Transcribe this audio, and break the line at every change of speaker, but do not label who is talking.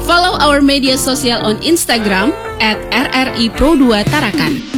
Follow our media sosial on Instagram @RRI Pro 2 Tarakan.